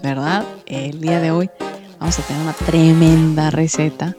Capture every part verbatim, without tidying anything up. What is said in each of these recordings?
¿verdad? El día de hoy vamos a tener una tremenda receta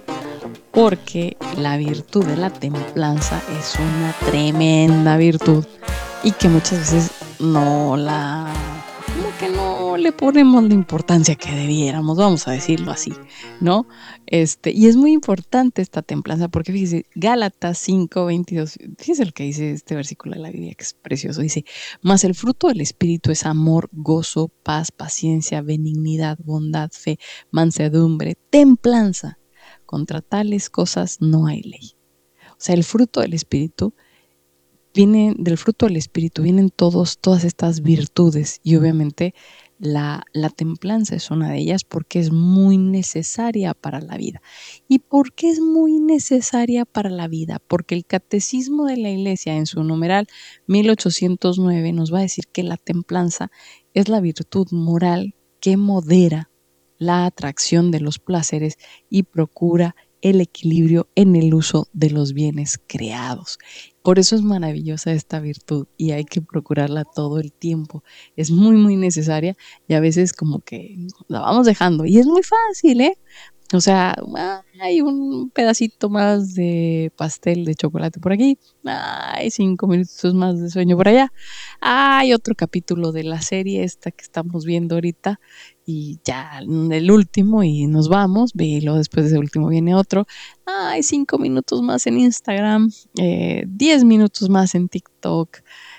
porque la virtud de la templanza es una tremenda virtud y que muchas veces no la, como que no le ponemos la importancia que debiéramos, vamos a decirlo así, ¿no? Este, y es muy importante esta templanza porque fíjese, Gálatas cinco veintidós, fíjese lo que dice este versículo de la Biblia, que es precioso, dice, mas el fruto del Espíritu es amor, gozo, paz, paciencia, benignidad, bondad, fe, mansedumbre, templanza. Contra tales cosas no hay ley. O sea, el fruto del Espíritu viene, del fruto del Espíritu vienen todos, todas estas virtudes y obviamente la, la templanza es una de ellas porque es muy necesaria para la vida. ¿Y por qué es muy necesaria para la vida? Porque el Catecismo de la Iglesia en su numeral mil ochocientos nueve nos va a decir que la templanza es la virtud moral que modera la atracción de los placeres y procura el equilibrio en el uso de los bienes creados. Por eso es maravillosa esta virtud y hay que procurarla todo el tiempo. Es muy, muy necesaria y a veces como que la vamos dejando. Y es muy fácil, ¿eh? O sea, hay un pedacito más de pastel de chocolate por aquí, hay cinco minutos más de sueño por allá, hay otro capítulo de la serie esta que estamos viendo ahorita y ya el último y nos vamos, y luego después de ese último viene otro, hay cinco minutos más en Instagram, eh, diez minutos más en TikTok,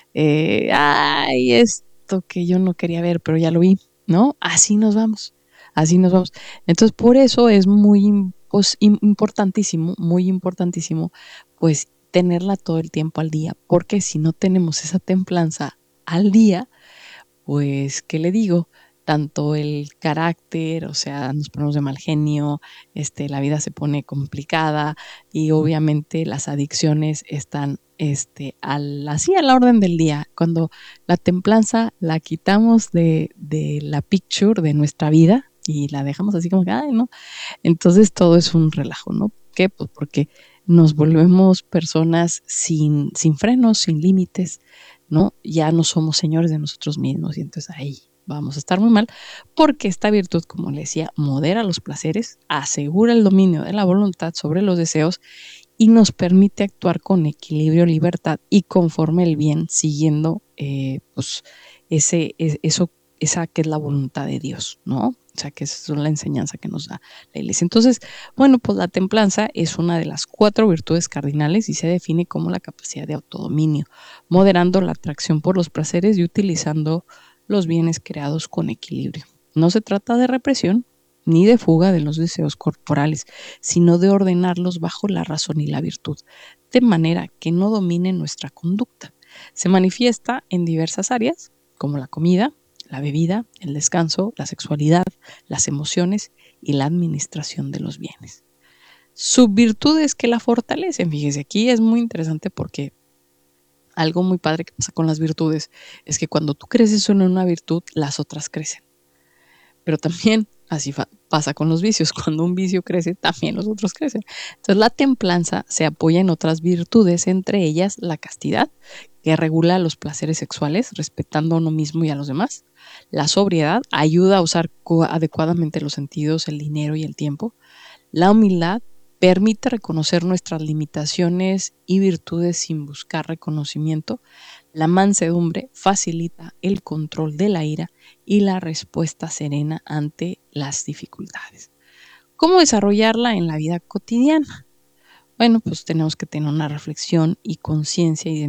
eh, ay, esto que yo no quería ver pero ya lo vi, ¿no? Así nos vamos. Así nos vamos. Entonces, por eso es muy pues, importantísimo, muy importantísimo, pues tenerla todo el tiempo al día, porque si no tenemos esa templanza al día, pues, ¿qué le digo? Tanto el carácter, o sea, nos ponemos de mal genio, este, la vida se pone complicada y obviamente las adicciones están este, al, así a la orden del día. Cuando la templanza la quitamos de, de la picture de nuestra vida y la dejamos así como que, ay, no, entonces todo es un relajo, ¿no? ¿Por qué? Pues porque nos volvemos personas sin, sin frenos, sin límites, ¿no? Ya no somos señores de nosotros mismos y entonces ahí vamos a estar muy mal porque esta virtud, como le decía, modera los placeres, asegura el dominio de la voluntad sobre los deseos y nos permite actuar con equilibrio, libertad y conforme el bien, siguiendo eh, pues ese, eso, esa que es la voluntad de Dios, ¿no? O sea, que esa es la enseñanza que nos da la Iglesia. Entonces, bueno, pues la templanza es una de las cuatro virtudes cardinales y se define como la capacidad de autodominio, moderando la atracción por los placeres y utilizando los bienes creados con equilibrio. No se trata de represión ni de fuga de los deseos corporales, sino de ordenarlos bajo la razón y la virtud, de manera que no dominen nuestra conducta. Se manifiesta en diversas áreas, como la comida, la bebida, el descanso, la sexualidad, las emociones y la administración de los bienes. Sus virtudes que la fortalecen, fíjese, aquí es muy interesante porque algo muy padre que pasa con las virtudes es que cuando tú creces en una virtud, las otras crecen. Pero también así pasa con los vicios. Cuando un vicio crece, también los otros crecen. Entonces la templanza se apoya en otras virtudes, entre ellas la castidad, que regula los placeres sexuales, respetando a uno mismo y a los demás. La sobriedad ayuda a usar adecuadamente los sentidos, el dinero y el tiempo. La humildad permite reconocer nuestras limitaciones y virtudes sin buscar reconocimiento. La mansedumbre facilita el control de la ira y la respuesta serena ante las dificultades. ¿Cómo desarrollarla en la vida cotidiana? Bueno, pues tenemos que tener una reflexión y conciencia y